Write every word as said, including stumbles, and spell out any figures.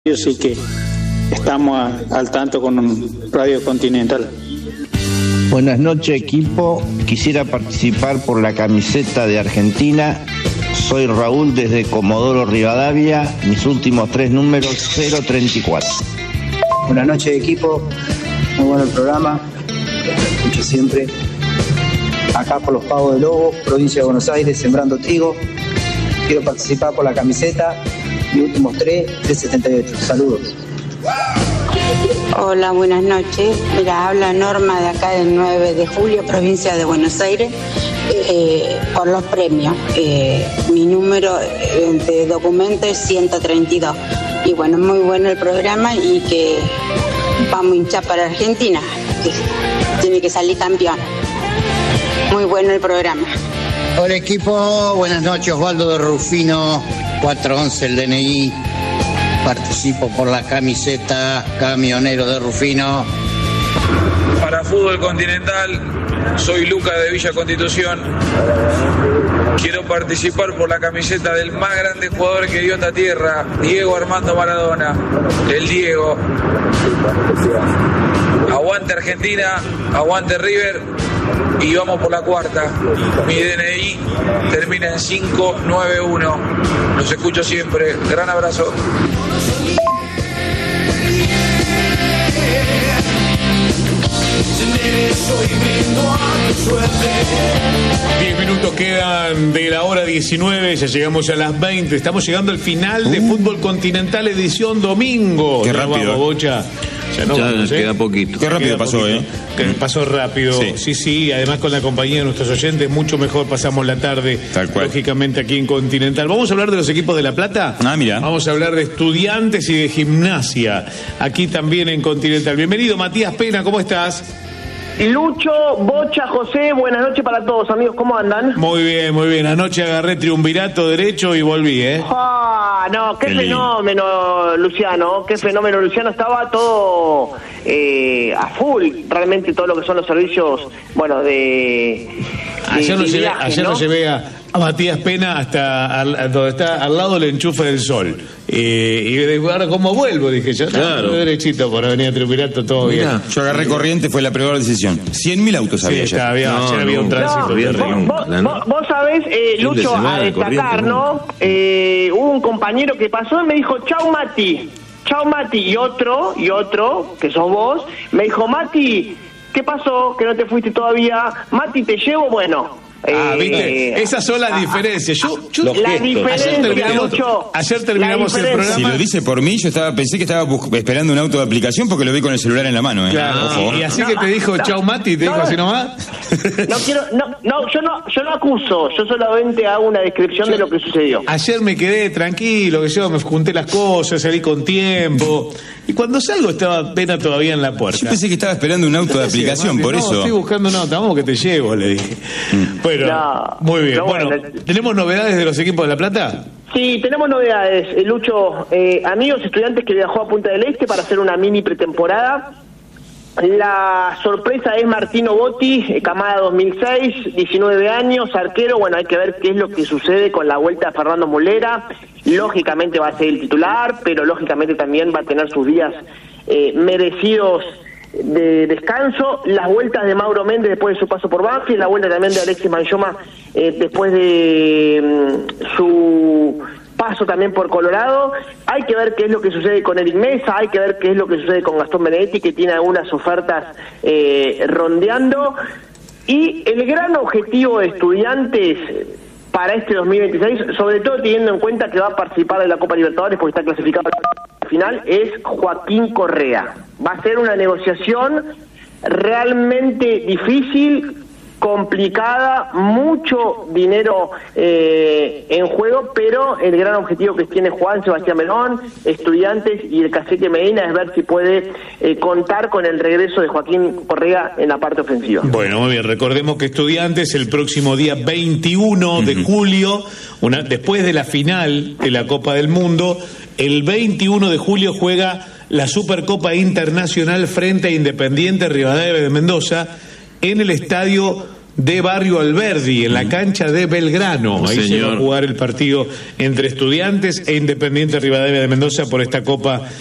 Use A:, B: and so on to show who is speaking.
A: Así que estamos a, al tanto con Radio Continental.
B: Buenas noches, equipo. Quisiera participar por la camiseta de Argentina. Soy Raúl desde Comodoro Rivadavia. Mis últimos tres números, cero treinta y cuatro.
C: Buenas noches, equipo. Muy bueno el programa. Escucho siempre. Acá por los Pagos de Lobo, provincia de Buenos Aires, sembrando trigo. Quiero participar por la camiseta. Mis últimos tres, tres setenta y ocho. Saludos.
D: Hola, buenas noches. Mira, habla Norma de acá del nueve de julio, provincia de Buenos Aires, eh, por los premios. Eh, mi número de documento es ciento treinta y dos. Y bueno, muy bueno el programa y que vamos a hinchar para Argentina, que tiene que salir campeón. Muy bueno el programa.
E: Hola, equipo. Buenas noches, Osvaldo de Rufino, cuatro once el D N I. Participo por la camiseta camionero de Rufino.
F: Para Fútbol Continental, soy Lucas de Villa Constitución. Quiero participar por la camiseta del más grande jugador que dio esta tierra, Diego Armando Maradona, el Diego. Aguante Argentina, aguante River y vamos por la cuarta. Mi D N I termina en cinco nueve uno. Los escucho siempre. Gran abrazo.
G: Diez minutos quedan de la hora diecinueve, ya llegamos a las veinte. Estamos llegando al final de uh. Fútbol Continental edición domingo.
H: Qué rápido.
G: Vamos, Bocha. Ya, no
H: ya
G: vamos,
H: nos
G: ¿eh?
H: queda poquito. Qué rápido pasó, poquito. ¿eh?
G: Que pasó rápido. Sí. sí, sí, además con la compañía de nuestros oyentes, mucho mejor pasamos la tarde, lógicamente, aquí en Continental. Vamos a hablar de los equipos de La Plata.
H: Ah, mira.
G: Vamos a hablar de Estudiantes y de Gimnasia, aquí también en Continental. Bienvenido, Matías Pena, ¿cómo estás?
I: Lucho, Bocha, José, buenas noches para todos, amigos, ¿cómo andan?
G: Muy bien, muy bien. Anoche agarré triunvirato derecho y volví, ¿eh?
I: Ah, no, qué, qué fenómeno, Luciano, qué fenómeno, Luciano. Estaba todo eh, a full, realmente, todo lo que son los servicios, bueno, de...
G: Ayer
I: de
G: lo llevé,
I: viaje,
G: ayer
I: ¿no?
G: lo llevé a, a Matías Pena hasta al, donde está al lado del enchufe del sol. Eh, y ahora, ¿cómo vuelvo? Dije yo,
H: claro.
G: No, derechito por Avenida Triunvirato, todo
H: Mirá,
G: bien.
H: Yo agarré corriente, fue la peor decisión. cien mil autos había
G: sí,
H: ayer.
G: Había,
H: no,
G: ayer había
H: no,
G: un tránsito.
I: No,
G: bien
I: vos, vos, vos, vos sabés, eh, Lucho, a destacar, ¿no? Eh, hubo un compañero que pasó y me dijo, chau, Mati. Chau, Mati. Y otro, y otro, que sos vos, me dijo, Mati, ¿qué pasó? Que no te fuiste todavía. Mati, ¿te llevo? Bueno...
G: Ah, viste,
I: eh,
G: esas son las ah, diferencias. Yo, yo
I: la gestos. diferencia,
G: ayer terminamos,
I: Lucho,
G: ayer terminamos el programa.
H: Si lo dice por mí, yo estaba pensé que estaba esperando un auto de aplicación porque lo vi con el celular en la mano. ¿eh?
G: Claro,
H: Ojo.
G: y, y así
I: no,
G: que te dijo
I: no,
G: chau Mati, te
I: no,
G: dijo así nomás.
I: No quiero, no, no, yo no, yo no acuso, yo solamente hago una descripción yo, de lo que sucedió.
G: Ayer me quedé tranquilo, que yo me junté las cosas, salí con tiempo. Y cuando salgo estaba Pena todavía en la puerta.
H: Yo pensé que estaba esperando un auto de aplicación,
G: Mati,
H: por
G: no,
H: eso.
G: Estoy buscando un auto, vamos que te llevo, le dije. Mm. Bueno, no, muy bien. Bueno, bueno, ¿tenemos novedades de los equipos de La Plata?
I: Sí, tenemos novedades, eh, Lucho. Eh, amigos estudiantes que viajó a Punta del Este para hacer una mini pretemporada. La sorpresa es Martino Botti, eh, camada dos mil seis, diecinueve años, arquero. Bueno, hay que ver qué es lo que sucede con la vuelta de Fernando Mulera. Lógicamente va a ser el titular, pero lógicamente también va a tener sus días eh, merecidos de descanso. Las vueltas de Mauro Méndez después de su paso por Banfield, la vuelta también de Alexis Manchoma eh, después de um, su paso también por Colorado. Hay que ver qué es lo que sucede con Eric Mesa, hay que ver qué es lo que sucede con Gastón Benedetti, que tiene algunas ofertas eh, rondeando. Y el gran objetivo de Estudiantes para este dos mil veintiséis, sobre todo teniendo en cuenta que va a participar de la Copa Libertadores porque está clasificado al final, es Joaquín Correa. Va a ser una negociación realmente difícil, complicada, mucho dinero eh, en juego, pero el gran objetivo que tiene Juan Sebastián Melón, Estudiantes y el Cacique Medina es ver si puede eh, contar con el regreso de Joaquín Correa en la parte ofensiva.
G: Bueno, muy bien, recordemos que Estudiantes el próximo día veintiuno uh-huh. de julio, una, después de la final de la Copa del Mundo, el veintiuno de julio juega la Supercopa Internacional frente a Independiente Rivadavia de Mendoza en el estadio de Barrio Alberdi, en la cancha de Belgrano. Ahí se va a jugar el partido entre Estudiantes e Independiente Rivadavia de Mendoza por esta Copa